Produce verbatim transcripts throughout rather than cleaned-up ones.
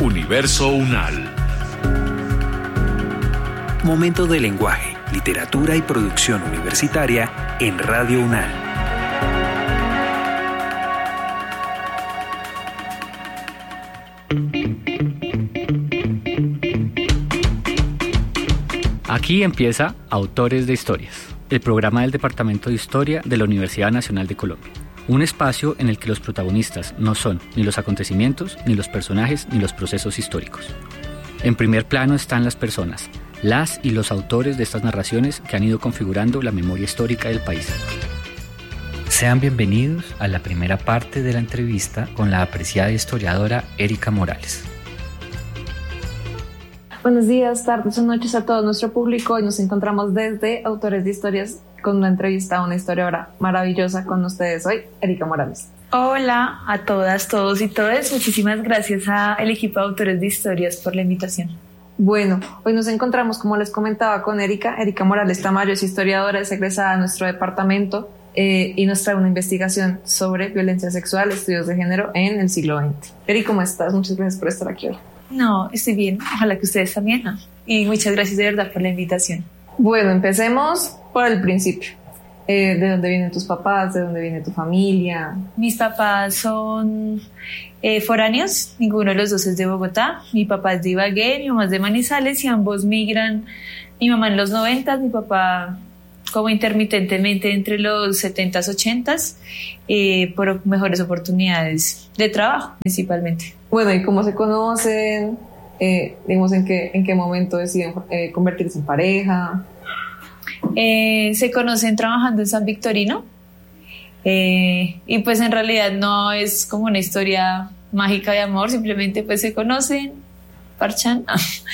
Universo Unal. Momento de lenguaje, literatura y producción universitaria en Radio Unal. Aquí empieza Autores de Historias, el programa del Departamento de Historia de la Universidad Nacional de Colombia. Un espacio en el que los protagonistas no son ni los acontecimientos, ni los personajes, ni los procesos históricos. En primer plano están las personas, las y los autores de estas narraciones que han ido configurando la memoria histórica del país. Sean bienvenidos a la primera parte de la entrevista con la apreciada historiadora Erika Morales. Buenos días, tardes o noches a todo nuestro público. Hoy nos encontramos desde Autores de Historias con una entrevista a una historiadora maravillosa con ustedes hoy, Erika Morales. Hola a todas, todos y todas. Muchísimas gracias al equipo de Autores de Historias por la invitación. Bueno, hoy nos encontramos, como les comentaba, con Erika. Erika Morales Tamayo es historiadora, es egresada de nuestro departamento eh, y nos trae una investigación sobre violencia sexual, estudios de género en el siglo veinte. Erika, ¿cómo estás? Muchas gracias por estar aquí hoy. No, estoy bien. Ojalá que ustedes también. ¿no? Y muchas gracias de verdad por la invitación. Bueno, empecemos por el principio. Eh, ¿De dónde vienen tus papás? ¿De dónde viene tu familia? Mis papás son eh, foráneos. Ninguno de los dos es de Bogotá. Mi papá es de Ibagué, mi mamá es de Manizales y ambos migran. Mi mamá en los noventas, mi papá como intermitentemente entre los setentas, ochentas, eh, por mejores oportunidades de trabajo principalmente. Bueno, ¿y cómo se conocen? Eh, digamos, ¿en qué, en qué momento deciden eh, convertirse en pareja? Eh, se conocen trabajando en San Victorino eh, y pues en realidad no es como una historia mágica de amor, simplemente pues se conocen, parchan.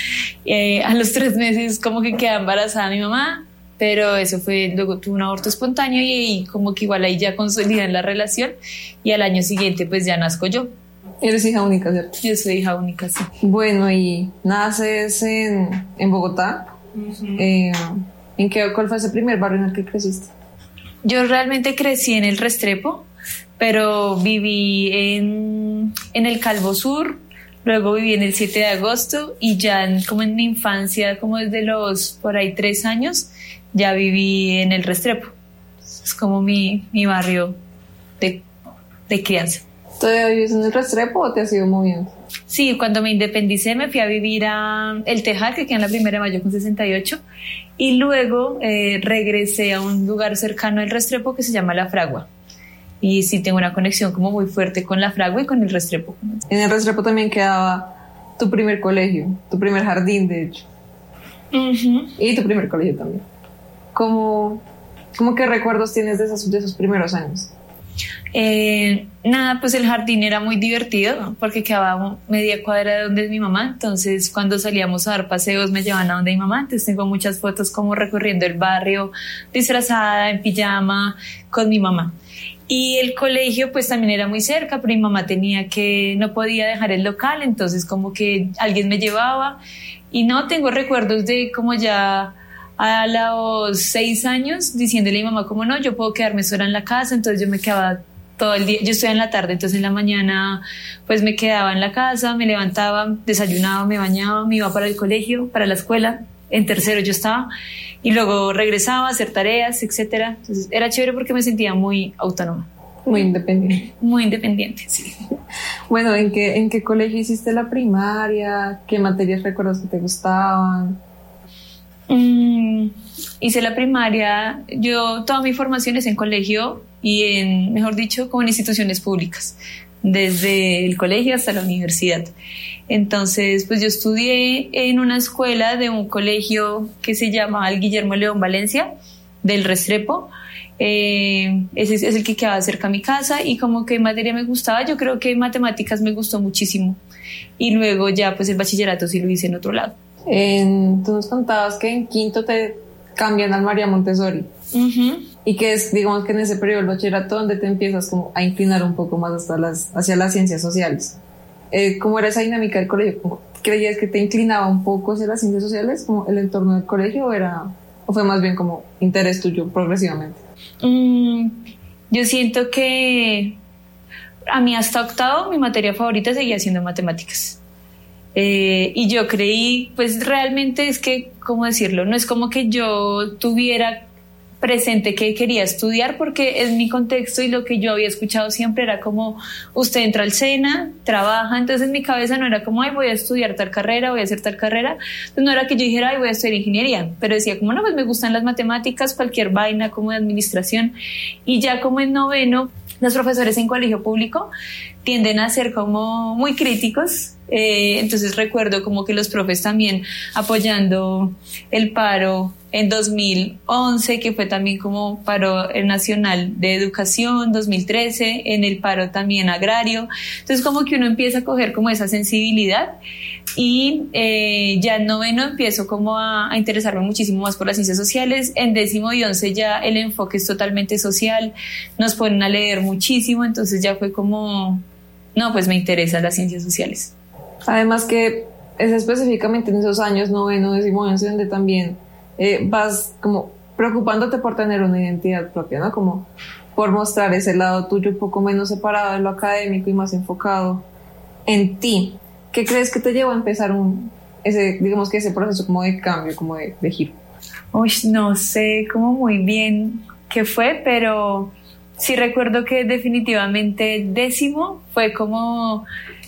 eh, a los tres meses como que queda embarazada mi mamá, pero eso fue, luego tuvo un aborto espontáneo y, y como que igual ahí ya consolidan la relación y al año siguiente pues ya nazco yo. Eres hija única, ¿cierto? Yo soy hija única, sí. Bueno, y naces en, en Bogotá. Uh-huh. Eh, ¿en qué, ¿Cuál fue ese primer barrio en el que creciste? Yo realmente crecí en el Restrepo, pero viví en, en el Calvo Sur, luego viví en el siete de agosto y ya en, como en mi infancia, como desde los por ahí tres años, ya viví en el Restrepo. Es como mi, mi barrio de, de crianza. ¿Todavía vives en el Restrepo o te has ido moviendo? Sí, cuando me independicé me fui a vivir a El Tejar, que queda en la Primera de Mayo con sesenta y ocho, y luego eh, regresé a un lugar cercano al Restrepo que se llama La Fragua. Y sí tengo una conexión como muy fuerte con La Fragua y con el Restrepo. En el Restrepo también quedaba tu primer colegio, tu primer jardín, de hecho. Uh-huh. Y tu primer colegio también. ¿Cómo, cómo qué recuerdos tienes de esos, de esos primeros años? Eh, nada, pues el jardín era muy divertido, ¿no? Porque quedaba media cuadra de donde es mi mamá, entonces cuando salíamos a dar paseos me llevaban a donde mi mamá, entonces tengo muchas fotos como recorriendo el barrio, disfrazada, en pijama, con mi mamá. Y el colegio pues también era muy cerca, pero mi mamá tenía que, no podía dejar el local, entonces como que alguien me llevaba y no, tengo recuerdos de como ya a los seis años diciéndole a mi mamá como no, yo puedo quedarme sola en la casa, entonces yo me quedaba todo el día, yo estoy en la tarde, entonces en la mañana pues me quedaba en la casa, me levantaba, desayunaba, me bañaba, me iba para el colegio, para la escuela, en tercero yo estaba, y luego regresaba a hacer tareas, etcétera. Entonces era chévere porque me sentía muy autónoma. Muy independiente. Muy independiente, sí. Bueno, ¿en qué, en qué colegio hiciste la primaria? ¿Qué materias recuerdas que te gustaban? Mm, hice la primaria, yo toda mi formación es en colegio y en, mejor dicho, como en instituciones públicas, desde el colegio hasta la universidad. Entonces, pues yo estudié en una escuela de un colegio que se llama el Guillermo León Valencia, del Restrepo. Eh, ese es el que quedaba cerca a mi casa y como que materia me gustaba, yo creo que matemáticas me gustó muchísimo. Y luego ya pues el bachillerato sí lo hice en otro lado. En, tú nos contabas que en quinto te cambian al María Montessori. Uh-huh. Y que es, digamos que en ese periodo del bachillerato donde te empiezas como a inclinar un poco más hasta las, hacia las ciencias sociales. Eh, ¿Cómo era esa dinámica del colegio? ¿Cómo creías que te inclinaba un poco hacia las ciencias sociales, como el entorno del colegio, o era, o fue más bien como interés tuyo progresivamente? Mm, yo siento que a mí hasta octavo mi materia favorita seguía siendo matemáticas. Eh, y yo creí, pues realmente es que, ¿cómo decirlo? No es como que yo tuviera presente que quería estudiar, porque es mi contexto y lo que yo había escuchado siempre era como usted entra al SENA, trabaja, entonces en mi cabeza no era como ay voy a estudiar tal carrera, voy a hacer tal carrera, entonces no era que yo dijera ay voy a estudiar ingeniería, pero decía como no, pues me gustan las matemáticas, cualquier vaina como de administración. Y ya como en noveno, los profesores en colegio público tienden a ser como muy críticos, eh, entonces recuerdo como que los profes también apoyando el paro en dos mil once, que fue también como paro nacional de educación, dos mil trece, en el paro también agrario, entonces como que uno empieza a coger como esa sensibilidad y eh, ya en noveno empiezo como a, a interesarme muchísimo más por las ciencias sociales, en décimo y once ya el enfoque es totalmente social, nos ponen a leer muchísimo, entonces ya fue como, no, pues me interesan las ciencias sociales. Además que es específicamente en esos años, noveno, décimo, once, donde también eh, vas como preocupándote por tener una identidad propia, ¿no? Como por mostrar ese lado tuyo un poco menos separado de lo académico y más enfocado en ti. ¿Qué crees que te llevó a empezar un, ese, digamos que ese proceso como de cambio, como de, de giro? Uy, no sé como muy bien qué fue, pero sí recuerdo que definitivamente décimo fue como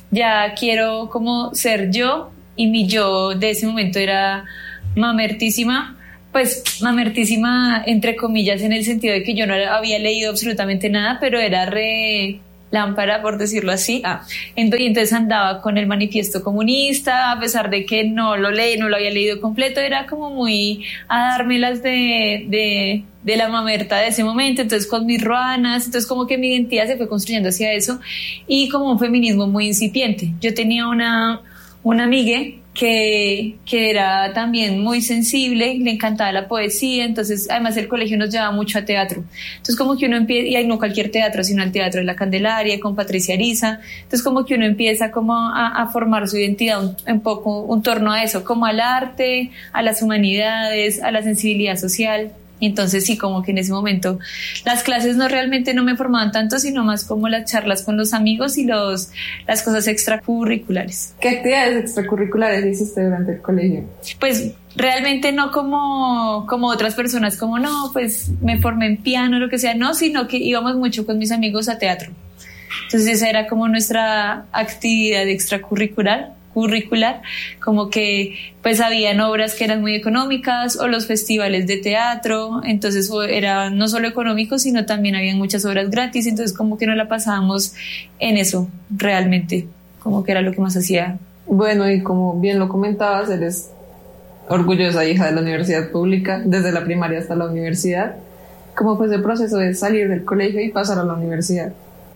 ya quiero como ser yo, y mi yo de ese momento era mamertísima, pues mamertísima entre comillas en el sentido de que yo no había leído absolutamente nada, pero era re lámpara, por decirlo así. Ah, entonces, entonces andaba con el manifiesto comunista, a pesar de que no lo leí, no lo había leído completo, era como muy a dármelas de, de, de la mamerta de ese momento, entonces con mis ruanas, entonces como que mi identidad se fue construyendo hacia eso, y como un feminismo muy incipiente. Yo tenía una, una amiga que, que era también muy sensible, le encantaba la poesía, entonces además el colegio nos llevaba mucho a teatro, entonces como que uno empieza, y ahí no cualquier teatro, sino el Teatro de la Candelaria con Patricia Ariza, entonces como que uno empieza como a, a formar su identidad un, un poco en torno a eso, como al arte, a las humanidades, a la sensibilidad social. Entonces sí, como que en ese momento las clases no realmente no me formaban tanto, sino más como las charlas con los amigos y los las cosas extracurriculares. ¿Qué actividades extracurriculares hiciste durante el colegio? Pues realmente no como, como otras personas, como no, pues me formé en piano o lo que sea, no, sino que íbamos mucho con mis amigos a teatro. Entonces esa era como nuestra actividad extracurricular. curricular, como que pues habían obras que eran muy económicas o los festivales de teatro, entonces era no solo económico, sino también habían muchas obras gratis, entonces como que nos la pasábamos en eso realmente, como que era lo que más hacía. Bueno, y como bien lo comentabas, eres orgullosa hija de la universidad pública, desde la primaria hasta la universidad. ¿Cómo fue ese proceso de salir del colegio y pasar a la universidad?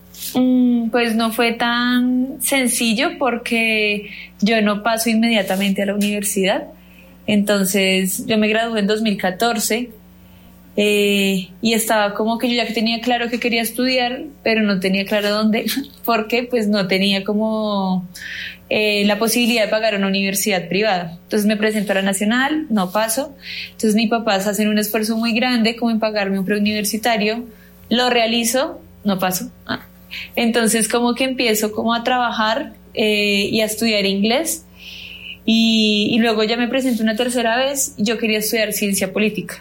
Pues no fue tan sencillo porque yo no paso inmediatamente a la universidad. Entonces yo me gradué en dos mil catorce eh, y estaba como que yo ya tenía claro que quería estudiar, pero no tenía claro dónde, porque pues no tenía como eh, la posibilidad de pagar una universidad privada. Entonces me presento a la Nacional, no paso. Entonces mis papás hacen un esfuerzo muy grande como en pagarme un preuniversitario, lo realizo, no paso. Ah. Entonces como que empiezo como a trabajar eh, y a estudiar inglés y, y luego ya me presento una tercera vez. Yo quería estudiar ciencia política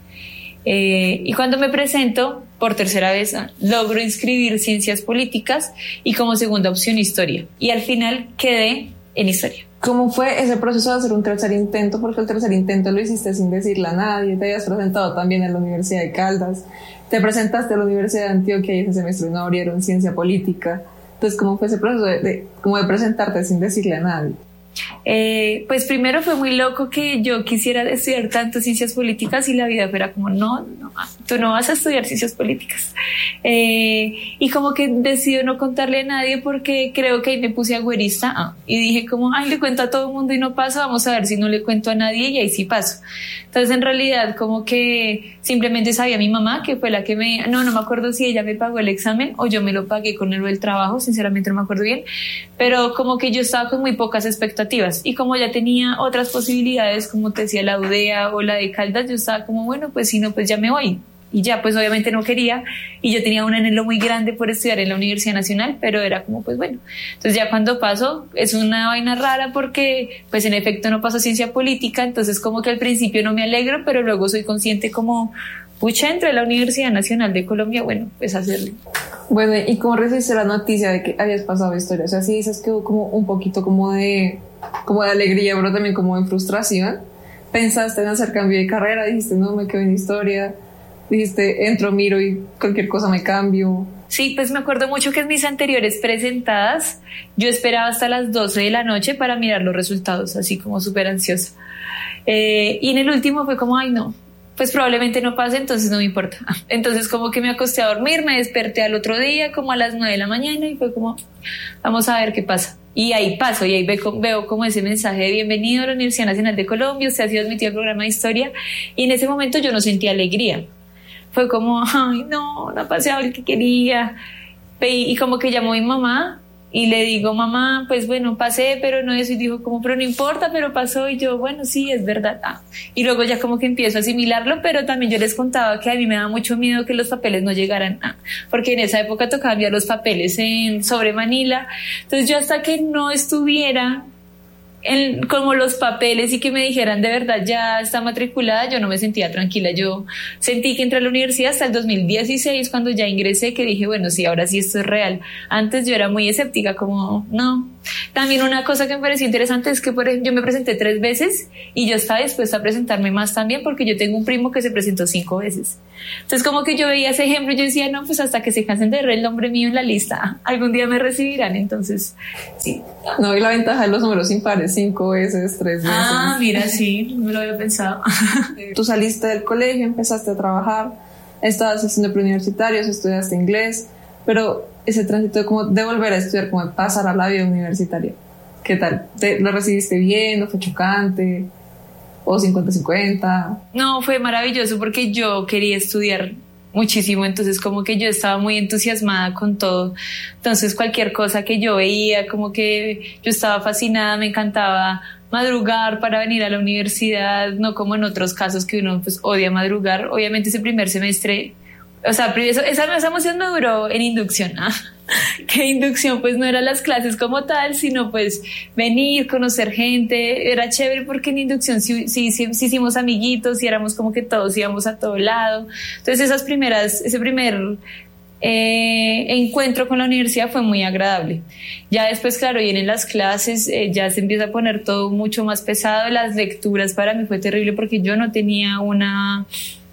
eh, y cuando me presento por tercera vez ah, logro inscribir ciencias políticas y como segunda opción historia, y al final quedé en historia. ¿Cómo fue ese proceso de hacer un tercer intento? Porque el tercer intento lo hiciste sin decirle a nadie, te habías presentado también en la Universidad de Caldas, te presentaste a la Universidad de Antioquia y ese semestre no abrieron ciencia política. Entonces, ¿cómo fue ese proceso de, de, como de presentarte sin decirle a nadie? Eh, pues primero fue muy loco que yo quisiera estudiar tanto ciencias políticas y la vida fuera como no, no tú no vas a estudiar ciencias políticas eh, y como que decidí no contarle a nadie porque creo que ahí me puse agüerista ah, y dije como ay le cuento a todo el mundo y no paso, vamos a ver si no le cuento a nadie y ahí sí paso. Entonces en realidad como que simplemente sabía mi mamá, que fue la que me, no, no me acuerdo si ella me pagó el examen o yo me lo pagué con el, el trabajo, sinceramente no me acuerdo bien, pero como que yo estaba con muy pocas expectativas y como ya tenía otras posibilidades, como te decía la U D E A o la de Caldas, yo estaba como bueno, pues si no, pues ya me voy. y ya, pues obviamente no quería, y yo tenía un anhelo muy grande por estudiar en la Universidad Nacional, pero era como, pues bueno. Entonces ya cuando paso, es una vaina rara porque, pues en efecto no paso ciencia política, entonces como que al principio no me alegro, pero luego soy consciente como, pucha, entro a la Universidad Nacional de Colombia, bueno, pues hacerlo. Bueno, ¿y cómo recibiste la noticia de que habías pasado historia? O sea, sí dices que hubo como un poquito como de, como de alegría, pero también como de frustración. ¿Pensaste en hacer cambio de carrera? Dijiste, no, me quedo en historia. Dijiste, entro, miro y cualquier cosa me cambio. Sí, pues me acuerdo mucho que en mis anteriores presentadas yo esperaba hasta las doce de la noche para mirar los resultados, así como súper ansiosa. Eh, y en el último fue como, ay no, pues probablemente no pase, entonces no me importa. Entonces como que me acosté a dormir, me desperté al otro día como a las nueve de la mañana y fue como, vamos a ver qué pasa. Y ahí paso, y ahí veo, veo como ese mensaje de bienvenido a la Universidad Nacional de Colombia, usted ha sido admitido al programa de historia, y en ese momento yo no sentí alegría. Fue como, ay no, no pasé a ver qué quería. Y, y como que llamó a mi mamá, y le digo, mamá, pues bueno, pasé, pero no eso, y dijo como, pero no importa, pero pasó, y yo, bueno, sí, es verdad. Ah. Y luego ya como que empiezo a asimilarlo, pero también yo les contaba que a mí me daba mucho miedo que los papeles no llegaran, ah, porque en esa época tocaba enviar los papeles en, sobre Manila, entonces yo hasta que no estuviera en, como los papeles y que me dijeran de verdad ya está matriculada, yo no me sentía tranquila. Yo sentí que entré a la universidad hasta el dos mil dieciséis cuando ya ingresé, que dije bueno sí, ahora sí esto es real. Antes yo era muy escéptica, como no. También una cosa que me pareció interesante es que por ejemplo yo me presenté tres veces y yo estaba dispuesta a presentarme más también porque yo tengo un primo que se presentó cinco veces. Entonces como que yo veía ese ejemplo y yo decía no, pues hasta que se cansen de ver el nombre mío en la lista, algún día me recibirán. Entonces sí. No, y la ventaja de los números impares, cinco veces, tres veces. Ah, mira, sí, no me lo había pensado. Tú saliste del colegio, empezaste a trabajar, estabas haciendo preuniversitarios, estudiaste inglés, pero ese tránsito de como de volver a estudiar, como de pasar a la vida universitaria, ¿qué tal? ¿Te, ¿Lo recibiste bien? ¿No fue chocante? ¿O cincuenta cincuenta? No, fue maravilloso porque yo quería estudiar muchísimo, entonces como que yo estaba muy entusiasmada con todo, entonces cualquier cosa que yo veía, como que yo estaba fascinada, me encantaba madrugar para venir a la universidad, no como en otros casos que uno pues odia madrugar. Obviamente ese primer semestre, o sea, esa, esa emoción me duró en inducción, ¿ah? Que inducción pues no eran las clases como tal, sino pues venir, conocer gente, era chévere porque en inducción sí, sí, sí, sí hicimos amiguitos y éramos como que todos íbamos a todo lado. Entonces esas primeras, ese primer eh, encuentro con la universidad fue muy agradable. Ya después, claro, vienen las clases, eh, ya se empieza a poner todo mucho más pesado. Las lecturas para mí fue terrible porque yo no tenía una...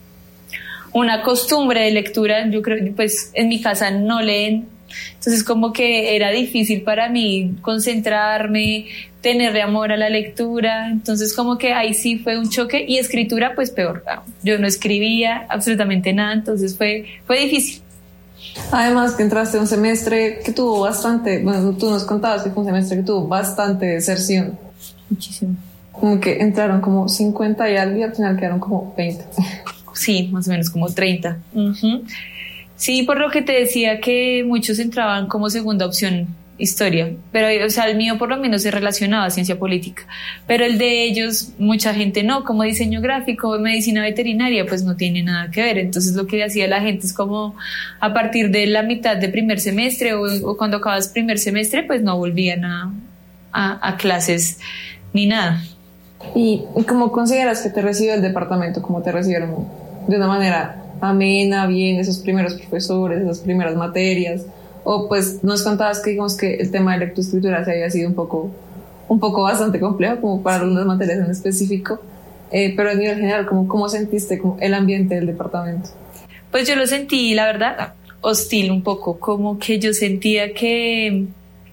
una costumbre de lectura. Yo creo, pues en mi casa no leen, entonces como que era difícil para mí concentrarme, tenerle amor a la lectura, entonces como que ahí sí fue un choque. Y escritura pues peor, yo no escribía absolutamente nada, entonces fue, fue difícil. Además que entraste un semestre que tuvo bastante, bueno, tú nos contabas que fue un semestre que tuvo bastante deserción. Muchísimo. Como que entraron como cincuenta y algo y al final quedaron como veinte. Sí, más o menos como treinta. Uh-huh. Sí, por lo que te decía que muchos entraban como segunda opción historia, pero o sea, el mío por lo menos se relacionaba a ciencia política, pero el de ellos mucha gente no, como diseño gráfico, medicina veterinaria, pues no tiene nada que ver. Entonces lo que hacía la gente es como a partir de la mitad de primer semestre o, o cuando acabas primer semestre pues no volvían a, a, a clases ni nada. ¿Y cómo consideras que te recibe el departamento? ¿Cómo te recibieron? ¿De una manera amena, bien, esos primeros profesores, esas primeras materias? O pues nos contabas que digamos que el tema de lectoescritura se había sido un poco, un poco bastante complejo como para algunas materias en específico, eh, pero a nivel general, ¿cómo, cómo sentiste como el ambiente del departamento? Pues yo lo sentí, la verdad, hostil un poco, como que yo sentía que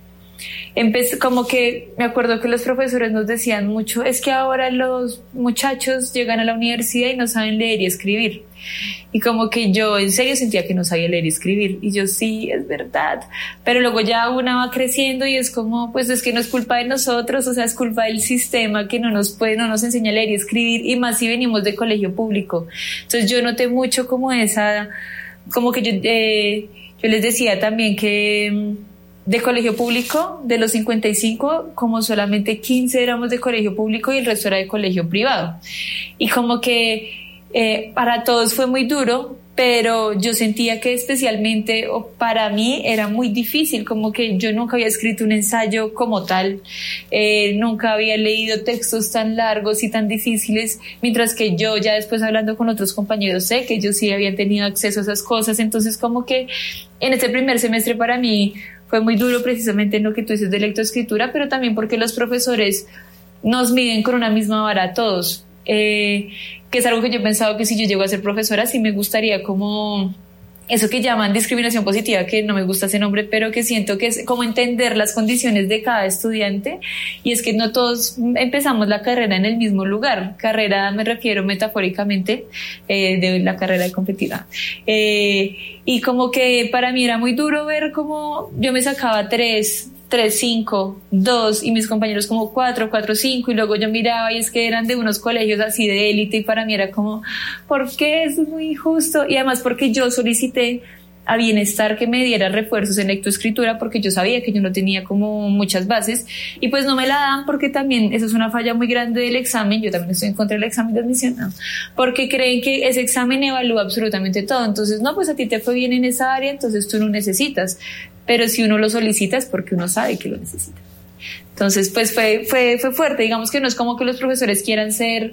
empecé, como que me acuerdo que los profesores nos decían mucho, es que ahora los muchachos llegan a la universidad y no saben leer y escribir. Y como que yo en serio sentía que no sabía leer y escribir. Y yo sí, es verdad. Pero luego ya una va creciendo y es como, pues es que no es culpa de nosotros, o sea, es culpa del sistema que no nos puede, no nos enseña a leer y escribir, y más si venimos de colegio público. Entonces yo noté mucho como esa, como que yo, eh, yo les decía también que de colegio público, de los cincuenta y cinco, como solamente quince éramos de colegio público y el resto era de colegio privado. Y como que eh, para todos fue muy duro, pero yo sentía que especialmente o para mí era muy difícil, como que yo nunca había escrito un ensayo como tal, eh, nunca había leído textos tan largos y tan difíciles, mientras que yo ya después hablando con otros compañeros sé que ellos sí habían tenido acceso a esas cosas. Entonces como que en este primer semestre para mí fue muy duro precisamente en lo que tú dices de lectoescritura, pero también porque los profesores nos miden con una misma vara a todos. Eh, que es algo que yo he pensado que si yo llego a ser profesora sí me gustaría como eso que llaman discriminación positiva, que no me gusta ese nombre, pero que siento que es como entender las condiciones de cada estudiante, y es que no todos empezamos la carrera en el mismo lugar. Carrera me refiero metafóricamente eh, de la carrera de competitiva, eh, y como que para mí era muy duro ver cómo yo me sacaba tres tres, cinco, dos y mis compañeros como cuatro, cuatro, cinco, y luego yo miraba y es que eran de unos colegios así de élite y para mí era como, ¿por qué? Eso es muy injusto. Y además porque yo solicité a Bienestar que me diera refuerzos en lectoescritura porque yo sabía que yo no tenía como muchas bases y pues no me la dan porque también eso es una falla muy grande del examen. Yo también estoy en contra del examen de admisión, ¿no? Porque creen que ese examen evalúa absolutamente todo. Entonces, no, pues a ti te fue bien en esa área, entonces tú no necesitas. Pero si uno lo solicita es porque uno sabe que lo necesita. Entonces, pues fue, fue, fue fuerte. Digamos que no es como que los profesores quieran ser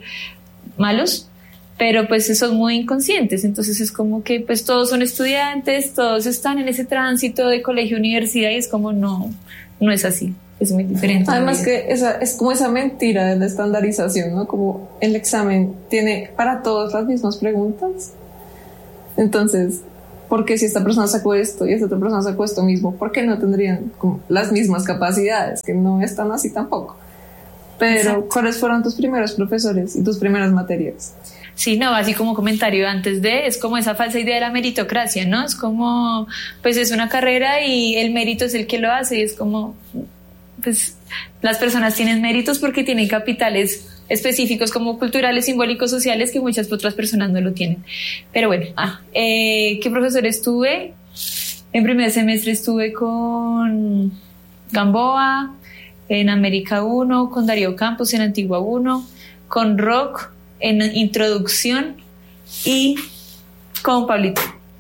malos, pero pues son muy inconscientes. Entonces es como que pues todos son estudiantes, todos están en ese tránsito de colegio, universidad, y es como no, no es así. Es muy diferente. Además que esa, es como esa mentira de la estandarización, ¿no? Como el examen tiene para todos las mismas preguntas. Entonces, porque si esta persona sacó esto y esta otra persona sacó esto mismo, ¿por qué no tendrían como las mismas capacidades? Que no están así tampoco. Pero, exacto. ¿Cuáles fueron tus primeros profesores y tus primeras materias? Sí, no, así como comentario antes de, es como esa falsa idea de la meritocracia, ¿no? Es como, pues es una carrera y el mérito es el que lo hace, y es como, pues las personas tienen méritos porque tienen capitales específicos como culturales, simbólicos, sociales, que muchas otras personas no lo tienen. Pero bueno, ah, eh, ¿qué profesores tuve? En primer semestre estuve con Gamboa, en América uno, con Darío Campos en Antigua uno, con Rock en Introducción y con Pablito.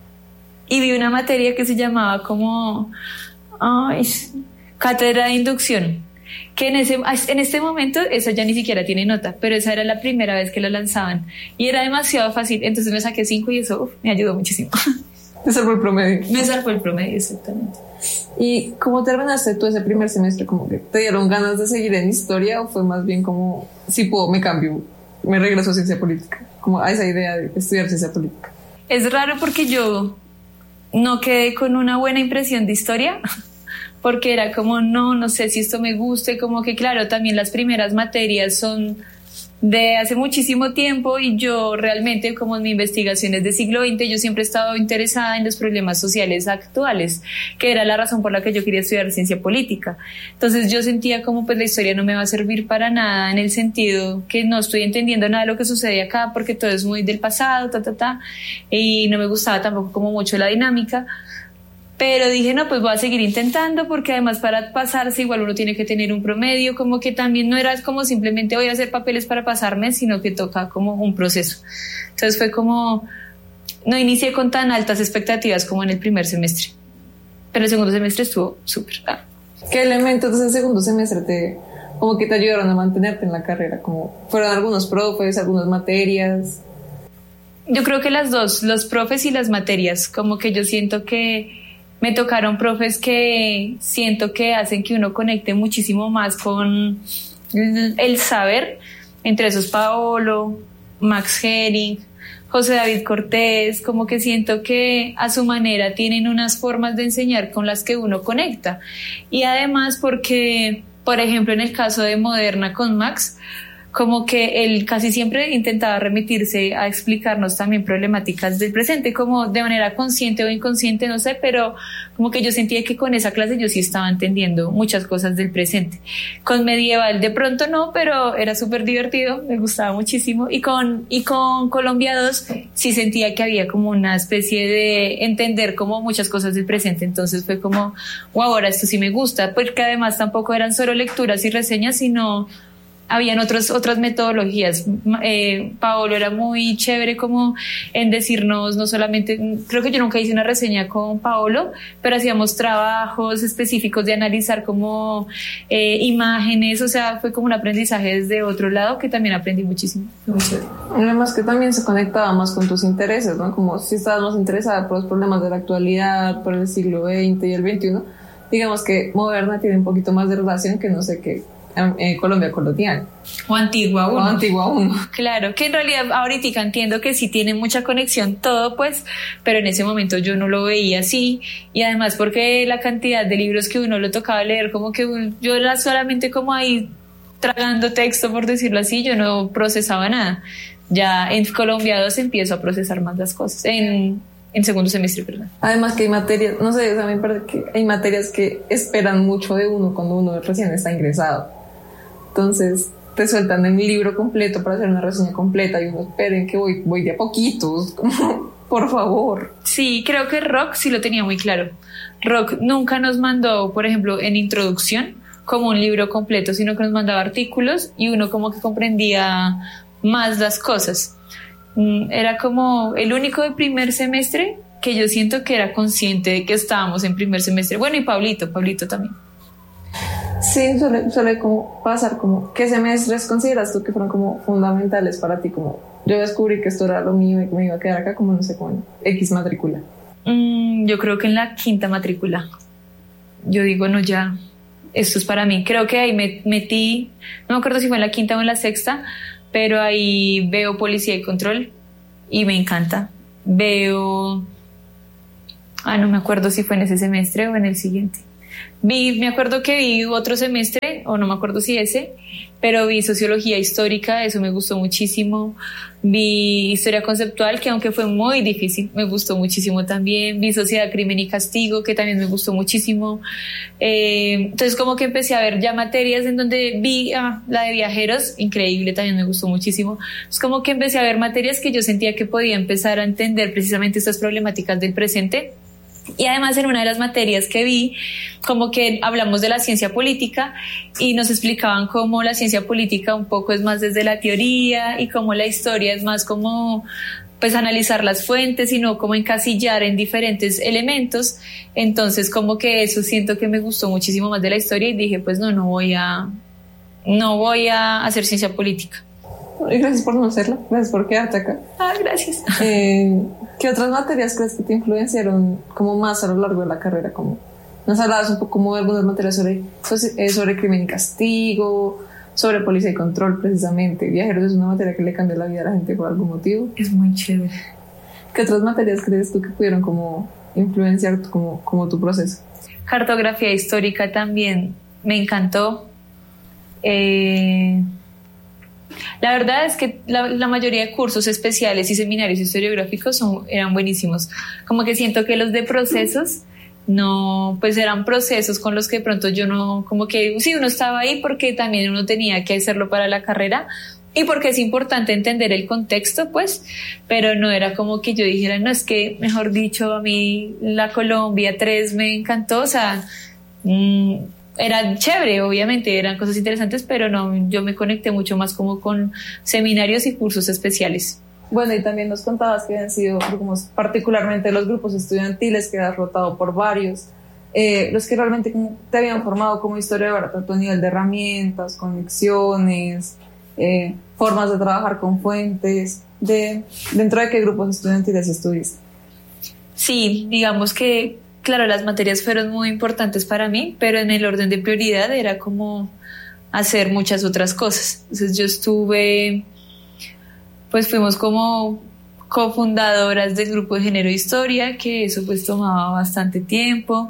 Y vi una materia que se llamaba como ay, Cátedra de Inducción, que en, ese, en este momento esa ya ni siquiera tiene nota, pero esa era la primera vez que la lanzaban y era demasiado fácil, entonces me saqué cinco y eso uf, me ayudó muchísimo. Me salvó el promedio. Me salvó el promedio, exactamente. ¿Y cómo terminaste tú ese primer semestre? ¿Como que te dieron ganas de seguir en historia o fue más bien como, si puedo, me cambio, me regreso a ciencia política? Como a esa idea de estudiar ciencia política. Es raro porque yo no quedé con una buena impresión de historia, porque era como, no, no sé si esto me guste, como que claro, también las primeras materias son de hace muchísimo tiempo y yo realmente, como en mi investigación es de siglo veinte, yo siempre he estado interesada en los problemas sociales actuales, que era la razón por la que yo quería estudiar ciencia política. Entonces yo sentía como pues la historia no me va a servir para nada, en el sentido que no estoy entendiendo nada de lo que sucede acá porque todo es muy del pasado, ta, ta, ta, y no me gustaba tampoco como mucho la dinámica. Pero dije, no, pues voy a seguir intentando porque además para pasarse igual uno tiene que tener un promedio, como que también no era como simplemente voy a hacer papeles para pasarme, sino que toca como un proceso. Entonces fue como, no inicié con tan altas expectativas como en el primer semestre, pero el segundo semestre estuvo súper. Ah. ¿Qué elementos del segundo semestre te, como que te ayudaron a mantenerte en la carrera? Como fueron algunos profes, algunas materias. Yo creo que las dos, los profes y las materias, como que yo siento que me tocaron profes que siento que hacen que uno conecte muchísimo más con el saber, entre esos Paolo, Max Herring, José David Cortés, como que siento que a su manera tienen unas formas de enseñar con las que uno conecta. Y además porque, por ejemplo, en el caso de Moderna con Max, como que él casi siempre intentaba remitirse a explicarnos también problemáticas del presente, como de manera consciente o inconsciente, no sé, pero como que yo sentía que con esa clase yo sí estaba entendiendo muchas cosas del presente. Con Medieval de pronto no, pero era súper divertido, me gustaba muchísimo. Y con, y con Colombia dos sí sentía que había como una especie de entender como muchas cosas del presente, entonces fue como, wow, ahora esto sí me gusta, porque además tampoco eran solo lecturas y reseñas, sino habían otros, otras metodologías. Eh, Paolo era muy chévere como en decirnos, no solamente, creo que yo nunca hice una reseña con Paolo, pero hacíamos trabajos específicos de analizar como eh, imágenes, o sea, fue como un aprendizaje desde otro lado que también aprendí muchísimo. Muy chévere. Además que también se conectaba más con tus intereses, ¿no? Como si estabas más interesada por los problemas de la actualidad, por el siglo veinte y el veintiuno, digamos que Moderna tiene un poquito más de relación que no sé qué, Eh, Colombia colonial o Antigua uno. o Antigua uno. Claro, que en realidad ahorita entiendo que sí tiene mucha conexión todo, pues, pero en ese momento yo no lo veía así, y además porque la cantidad de libros que uno le tocaba leer, como que yo era solamente como ahí tragando texto, por decirlo así, yo no procesaba nada. Ya en Colombia dos empiezo a procesar más las cosas, en, en segundo semestre, perdón. Además que hay materias, no sé, o sea, me parece que hay materias que esperan mucho de uno cuando uno recién está ingresado. Entonces te sueltan un libro completo para hacer una reseña completa y uno esperen que voy, voy de a poquitos, como, por favor. Sí, creo que Rock sí lo tenía muy claro. Rock nunca nos mandó, por ejemplo, en introducción, como un libro completo, sino que nos mandaba artículos y uno como que comprendía más las cosas. Era como el único de primer semestre que yo siento que era consciente de que estábamos en primer semestre. Bueno, y Pablito, Pablito también. Sí, suele, suele como pasar como, ¿qué semestres consideras tú que fueron como fundamentales para ti? Como yo descubrí que esto era lo mío y que me iba a quedar acá, como no sé, como en X matrícula. Mm, yo creo que en la quinta matrícula. Yo digo, no, ya, esto es para mí. Creo que ahí me metí, no me acuerdo si fue en la quinta o en la sexta, pero ahí veo Policía y Control y me encanta. Veo, ah, no me acuerdo si fue en ese semestre o en el siguiente. Vi, me acuerdo que vi otro semestre, o no me acuerdo si ese, pero vi Sociología Histórica, eso me gustó muchísimo. Vi Historia Conceptual, que aunque fue muy difícil, me gustó muchísimo también. Vi Sociedad, Crimen y Castigo, que también me gustó muchísimo. Eh, entonces como que empecé a ver ya materias en donde vi ah, la de viajeros, increíble, también me gustó muchísimo. Es como que empecé a ver materias que yo sentía que podía empezar a entender precisamente estas problemáticas del presente. Y además en una de las materias que vi, como que hablamos de la ciencia política y nos explicaban cómo la ciencia política un poco es más desde la teoría y cómo la historia es más como pues analizar las fuentes y no como encasillar en diferentes elementos. Entonces como que eso siento que me gustó muchísimo más de la historia y dije pues no, no voy a, no voy a hacer ciencia política. Y gracias por no hacerlo, gracias por quedarte acá. Ah, gracias. Eh, ¿Qué otras materias crees que te influenciaron como más a lo largo de la carrera? Como nos hablabas un poco como de algunas materias sobre, sobre crimen y castigo, sobre policía y control precisamente. Viajeros es una materia que le cambia la vida a la gente por algún motivo. Es muy chévere. ¿Qué otras materias crees tú que pudieron como influenciar como, como tu proceso? Cartografía histórica también me encantó. Eh... La verdad es que la, la mayoría de cursos especiales y seminarios historiográficos son, eran buenísimos. Como que siento que los de procesos no, pues eran procesos con los que de pronto yo no, como que sí, uno estaba ahí porque también uno tenía que hacerlo para la carrera y porque es importante entender el contexto, pues, pero no era como que yo dijera, no, es que, mejor dicho, a mí la Colombia tres me encantó, o sea, mmm, era chévere, obviamente, eran cosas interesantes, pero no, yo me conecté mucho más como con seminarios y cursos especiales. Bueno, y también nos contabas que habían sido, digamos, particularmente los grupos estudiantiles, que has rotado por varios, eh, los que realmente te habían formado como historiadora, tanto a nivel de herramientas, conexiones, eh, formas de trabajar con fuentes, de, ¿dentro de qué grupos estudiantiles estuviste? Sí, digamos que claro, las materias fueron muy importantes para mí, pero en el orden de prioridad era como hacer muchas otras cosas. Entonces yo estuve, pues fuimos como cofundadoras del grupo de género e historia, que eso pues tomaba bastante tiempo.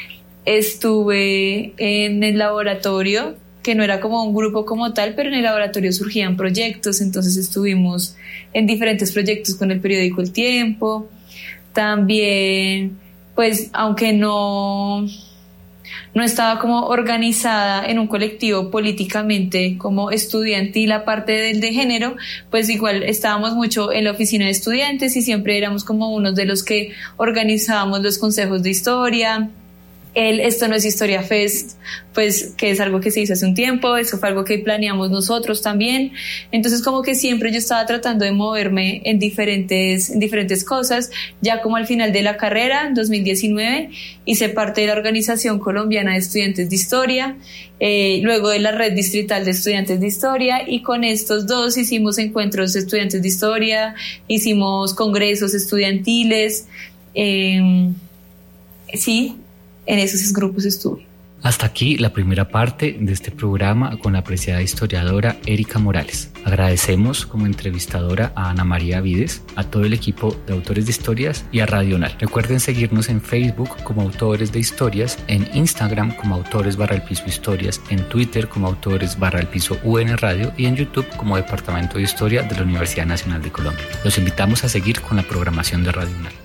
Estuve en el laboratorio, que no era como un grupo como tal, pero en el laboratorio surgían proyectos, entonces estuvimos en diferentes proyectos con el periódico El Tiempo. También, pues aunque no, no estaba como organizada en un colectivo políticamente como estudiantil la parte del de género, pues igual estábamos mucho en la oficina de estudiantes y siempre éramos como unos de los que organizábamos los consejos de historia. el Esto no es Historia Fest, pues que es algo que se hizo hace un tiempo, eso fue algo que planeamos nosotros también. Entonces como que siempre yo estaba tratando de moverme en diferentes, en diferentes cosas. Ya como al final de la carrera, en dos mil diecinueve, hice parte de la Organización Colombiana de Estudiantes de Historia, eh, luego de la Red Distrital de Estudiantes de Historia, y con estos dos hicimos encuentros de estudiantes de historia, hicimos congresos estudiantiles, eh, sí, en esos grupos estuve. Hasta aquí la primera parte de este programa con la apreciada historiadora Erika Morales. Agradecemos como entrevistadora a Ana María Vides, a todo el equipo de Autores de Historias y a Radio UNAL. Recuerden seguirnos en Facebook como Autores de Historias, en Instagram como Autores barra el piso Historias, en Twitter como Autores barra el piso U N Radio y en YouTube como Departamento de Historia de la Universidad Nacional de Colombia. Los invitamos a seguir con la programación de Radio UNAL.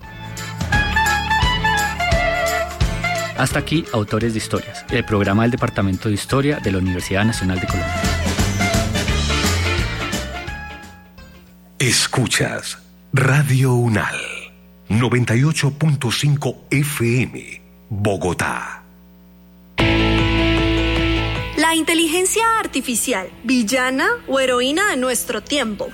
Hasta aquí, Autores de Historias, el programa del Departamento de Historia de la Universidad Nacional de Colombia. Escuchas Radio UNAL, noventa y ocho punto cinco F M, Bogotá. La inteligencia artificial, villana o heroína de nuestro tiempo.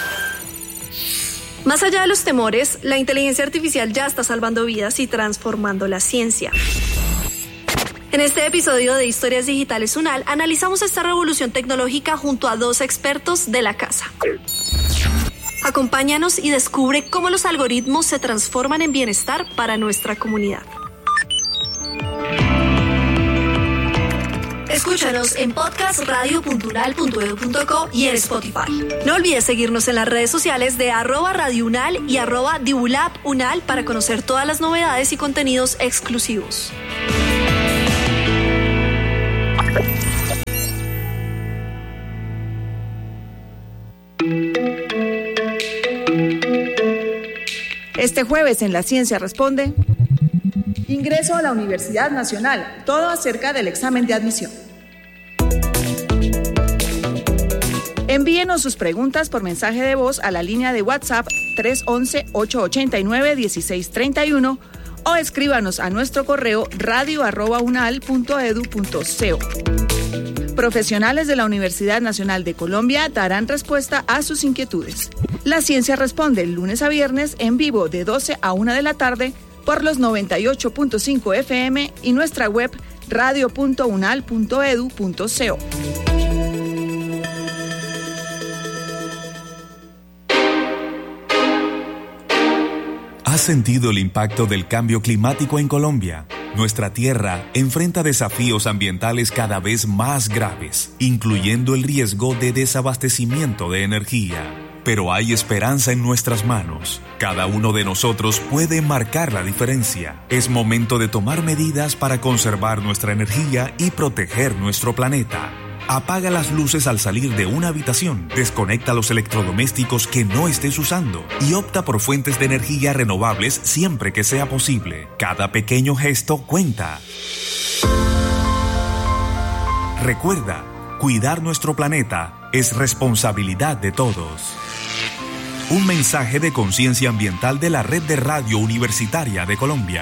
Más allá de los temores, la inteligencia artificial ya está salvando vidas y transformando la ciencia. En este episodio de Historias Digitales UNAL analizamos esta revolución tecnológica junto a dos expertos de la casa. Acompáñanos y descubre cómo los algoritmos se transforman en bienestar para nuestra comunidad. Escúchanos en podcast radio punto unal punto edu punto co y en Spotify. No olvides seguirnos en las redes sociales de arroba Radio UNAL y arroba Divulab UNAL para conocer todas las novedades y contenidos exclusivos. Este jueves en La Ciencia Responde, ingreso a la Universidad Nacional, todo acerca del examen de admisión. Envíenos sus preguntas por mensaje de voz a la línea de WhatsApp tres once, ocho ochenta y nueve, dieciséis treinta y uno o escríbanos a nuestro correo radio arroba unal punto edu punto co. Profesionales de la Universidad Nacional de Colombia darán respuesta a sus inquietudes. La Ciencia Responde lunes a viernes en vivo de doce a una de la tarde por los noventa y ocho punto cinco F M y nuestra web radio punto unal punto edu punto co. ¿Has sentido el impacto del cambio climático en Colombia? Nuestra tierra enfrenta desafíos ambientales cada vez más graves, incluyendo el riesgo de desabastecimiento de energía. Pero hay esperanza en nuestras manos. Cada uno de nosotros puede marcar la diferencia. Es momento de tomar medidas para conservar nuestra energía y proteger nuestro planeta. Apaga las luces al salir de una habitación, desconecta los electrodomésticos que no estés usando y opta por fuentes de energía renovables siempre que sea posible. Cada pequeño gesto cuenta. Recuerda, cuidar nuestro planeta es responsabilidad de todos. Un mensaje de conciencia ambiental de la Red de Radio Universitaria de Colombia.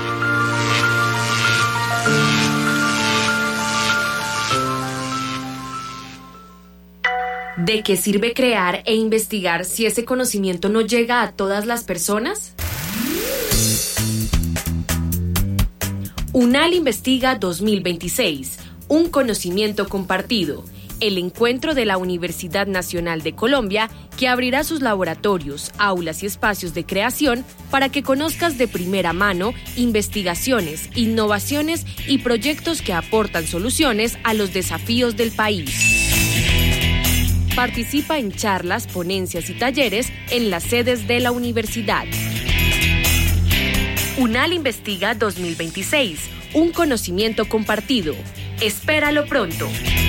¿De qué sirve crear e investigar si ese conocimiento no llega a todas las personas? UNAL Investiga dos mil veintiséis, un conocimiento compartido, el encuentro de la Universidad Nacional de Colombia que abrirá sus laboratorios, aulas y espacios de creación para que conozcas de primera mano investigaciones, innovaciones y proyectos que aportan soluciones a los desafíos del país. Participa en charlas, ponencias y talleres en las sedes de la universidad. UNAL Investiga dos mil veintiséis, un conocimiento compartido. Espéralo pronto.